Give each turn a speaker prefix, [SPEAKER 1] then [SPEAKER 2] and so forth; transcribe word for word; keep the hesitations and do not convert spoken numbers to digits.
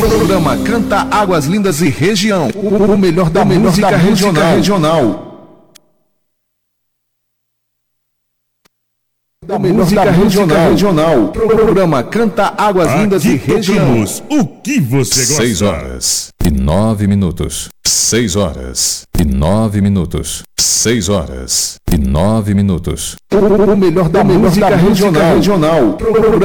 [SPEAKER 1] Programa Canta Águas Lindas e Região. O melhor da, melhor música, da regional. música regional. Da música da regional. regional. Programa Canta Águas Aqui Lindas e Região.
[SPEAKER 2] O que você gosta?
[SPEAKER 3] Seis horas e nove minutos. Seis horas e nove minutos. Seis horas e nove minutos.
[SPEAKER 1] O melhor da, melhor música, da regional. regional.